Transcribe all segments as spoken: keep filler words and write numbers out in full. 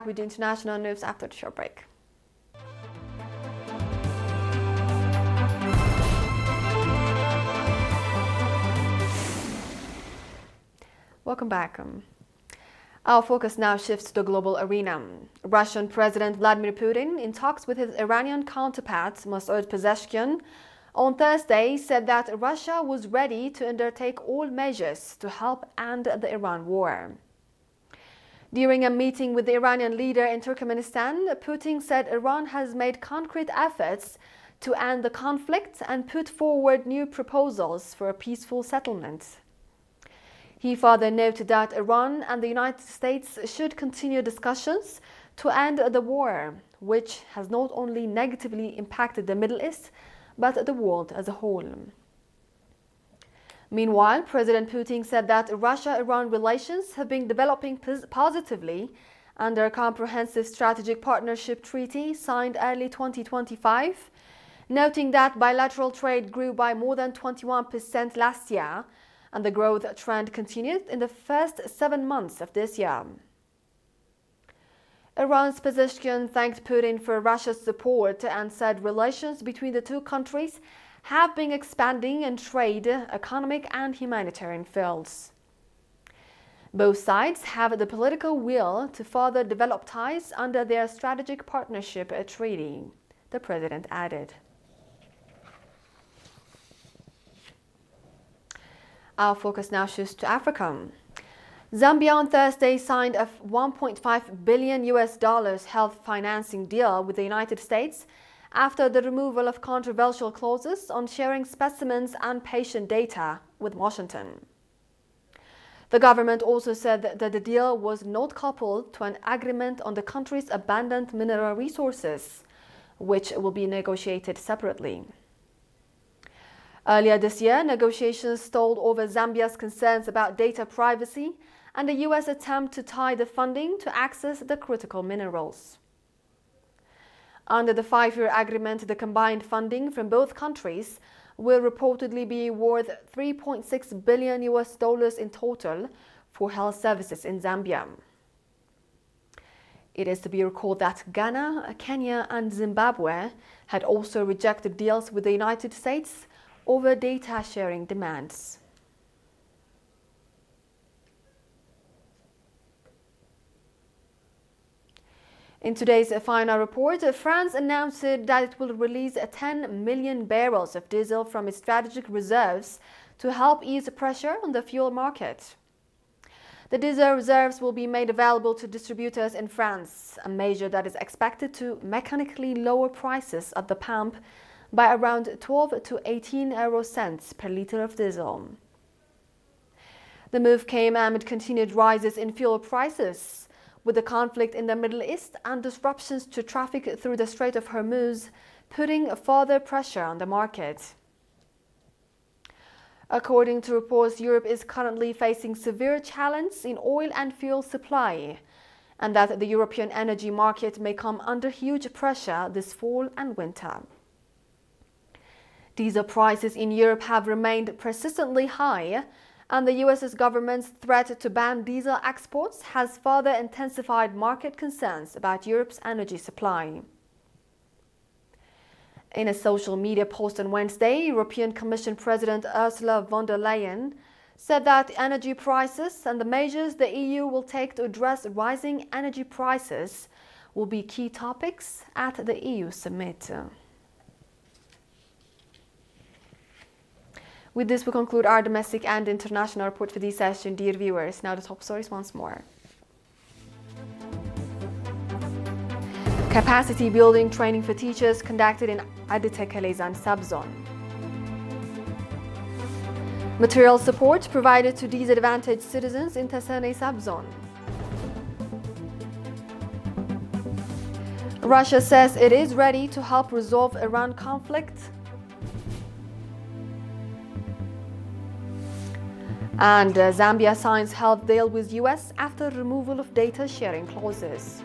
With the international news after the short break. Welcome back. Um, our focus now shifts to the global arena. Russian President Vladimir Putin, in talks with his Iranian counterpart Masoud Pezeshkian, on Thursday said that Russia was ready to undertake all measures to help end the Iran war. During a meeting with the Iranian leader in Turkmenistan, Putin said Iran has made concrete efforts to end the conflict and put forward new proposals for a peaceful settlement. He further noted that Iran and the United States should continue discussions to end the war, which has not only negatively impacted the Middle East, but the world as a whole. Meanwhile, President Putin said that Russia-Iran relations have been developing positively under a comprehensive strategic partnership treaty signed early twenty twenty-five, noting that bilateral trade grew by more than twenty-one percent last year, and the growth trend continued in the first seven months of this year. Iran's Pezeshkian thanked Putin for Russia's support and said relations between the two countries have been expanding in trade, economic and humanitarian fields. Both sides have the political will to further develop ties under their strategic partnership treaty, the president added. Our focus now shifts to Africa. Zambia on Thursday signed a one point five billion U S dollars health financing deal with the United States after the removal of controversial clauses on sharing specimens and patient data with Washington. The government also said that the deal was not coupled to an agreement on the country's abundant mineral resources, which will be negotiated separately. Earlier this year, negotiations stalled over Zambia's concerns about data privacy and the U S attempt to tie the funding to access the critical minerals. Under the five-year agreement, the combined funding from both countries will reportedly be worth three point six billion U S dollars in total for health services in Zambia. It is to be recalled that Ghana, Kenya and Zimbabwe had also rejected deals with the United States over data sharing demands. In today's final report, France announced that it will release ten million barrels of diesel from its strategic reserves to help ease pressure on the fuel market. The diesel reserves will be made available to distributors in France, a measure that is expected to mechanically lower prices at the pump by around twelve to eighteen euro cents per litre of diesel. The move came amid continued rises in fuel prices, with the conflict in the Middle East and disruptions to traffic through the Strait of Hormuz putting further pressure on the market. According to reports, Europe is currently facing severe challenge in oil and fuel supply, and that the European energy market may come under huge pressure this fall and winter. Diesel prices in Europe have remained persistently high, and the U S government's threat to ban diesel exports has further intensified market concerns about Europe's energy supply. In a social media post on Wednesday, European Commission President Ursula von der Leyen said that energy prices and the measures the E U will take to address rising energy prices will be key topics at the E U summit. With this, we conclude our domestic and international report for this session, dear viewers. Now the top stories once more. Capacity building training for teachers conducted in Aditekelezan subzone. Material support provided to disadvantaged citizens in Tesene subzone. Russia says it is ready to help resolve Iran conflict. And uh, Zambia signs health deal with U S after removal of data sharing clauses.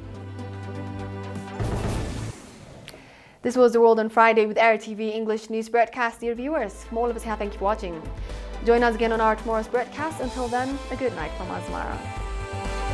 This was The World on Friday with R T V English News Broadcast. Dear viewers, from all of us here, thank you for watching. Join us again on our tomorrow's broadcast. Until then, a good night from Asmara.